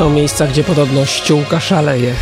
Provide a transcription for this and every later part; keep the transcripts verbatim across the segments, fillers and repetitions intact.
są miejsca, gdzie podobno ściółka szaleje.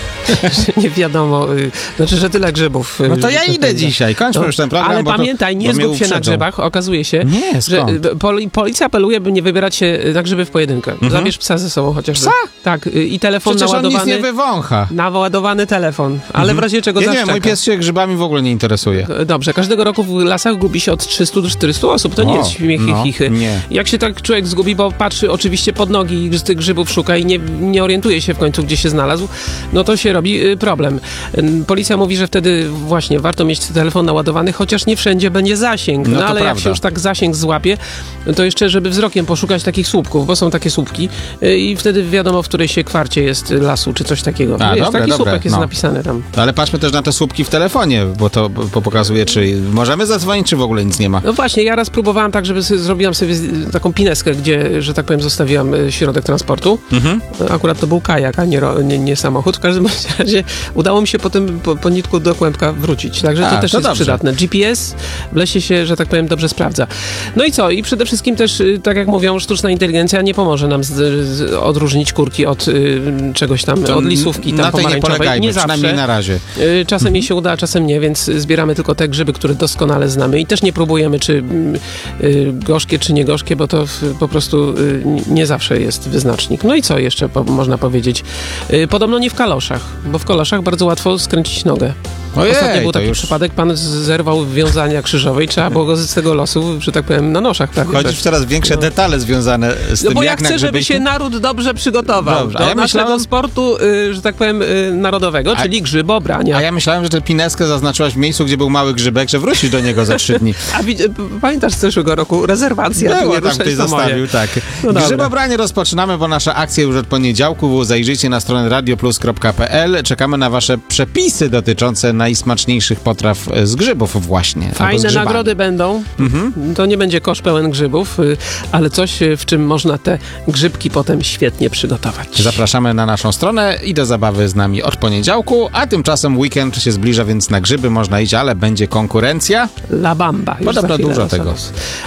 Nie wiadomo, y, znaczy, że tyle grzybów. Y, no to ja to idę ten, dzisiaj, kończmy no, już ten program. Ale bo pamiętaj, to, nie zgub się na grzybach. Okazuje się, nie, że poli, policja apeluje, by nie wybierać się na grzyby w pojedynkę. Mhm. Zabierz psa ze sobą chociażby. Psa? Tak, y, i telefon Przecież naładowany. on nic nie wywącha. Naładowany telefon, ale mhm. w razie czego Nie, zaszczeka. nie, mój pies się grzybami w ogóle nie interesuje. Dobrze, każdego roku w lasach gubi się od trzystu do czterystu osób. To o, nie jest śmiechy, no, chichy. Nie. Jak się tak człowiek zgubi, bo patrzy oczywiście pod nogi i z tych grzybów szuka i nie, nie orientuje się w końcu, gdzie się znalazł, no to się robi y, problem. Policja mówi, że wtedy właśnie warto mieć telefon naładowany, chociaż nie wszędzie będzie zasięg. No, no ale prawda. jak się już tak zasięg złapie, to jeszcze, żeby wzrokiem poszukać takich słupków, bo są takie słupki y, i wtedy wiadomo, w której się kwarcie jest lasu, czy coś takiego. A, Wiesz, dobre, taki dobre, słupek jest no. napisany tam. Ale patrzmy też na te słupki w telefonie, bo to bo pokazuje, czy możemy zadzwonić, czy w ogóle nic nie ma. No właśnie, ja raz próbowałam tak, żeby sobie, zrobiłam sobie taką pineskę, gdzie, że tak powiem, zostawiłam środek transportu. Mhm. Akurat to był kajak, a nie, nie, nie samochód. W każdym razie udało mi się potem po, po nitku do kłębka wrócić. Także to a, też to jest dobrze. przydatne. G P S w lesie się, że tak powiem, dobrze sprawdza. No i co? I przede wszystkim też, tak jak mówią, sztuczna inteligencja nie pomoże nam z, z, odróżnić kurki od y, czegoś tam, to od lisówki tam na tej nie polegajmy, nie przynajmniej zawsze. na razie. Y, czasem mhm. jej się uda, a czasem nie, więc zbieramy tylko te grzyby, które doskonale znamy i też nie próbujemy, czy y, gorzkie, czy nie gorzkie, bo to w, po prostu y, nie zawsze jest wyznacznik. No i co jeszcze po, można powiedzieć? Y, podobno nie w kaloszach, bo w kaloszach bardzo łatwo skręcić nogę. Ojej, Ostatnio był taki już... przypadek, pan zerwał wiązania krzyżowe i trzeba było go z tego losu, że tak powiem, na noszach prawie. Chodzisz w coraz większe no. detale związane z no tym, bo ja jak chcę, żeby się naród dobrze przygotował dobrze, do ja naszego myślałem... sportu, y, że tak powiem, y, narodowego, a... czyli grzybobrania. A ja myślałem, że tę pineskę zaznaczyłaś w miejscu, gdzie był mały grzybek, że wrócisz do niego za trzy dni. A widz- pamiętasz z zeszłego roku? Rezerwacja. Była tam, ktoś zostawił, tak. No grzybobranie rozpoczynamy, bo nasza akcja już od poniedziałku. Zajrzyjcie na stronę radio plus kropka p l. Czekamy na wasze przepisy dotyczące najsmaczniejszych potraw z grzybów właśnie. Fajne nagrody będą. Mhm. To nie będzie kosz pełen grzybów, ale coś, w czym można te grzybki potem świetnie przygotować. Zapraszamy na naszą stronę i do zabawy z nami od poniedziałku, a tymczasem weekend się zbliża, więc na grzyby można iść, ale będzie konkurencja. La Bamba. Podobno dużo tego.